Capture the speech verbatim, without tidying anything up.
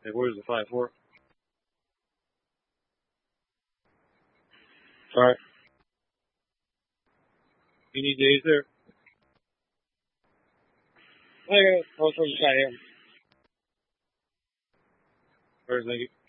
Hey, where's the five four? Alright. You need days there? I got it. I'll try here. Where's Nikki?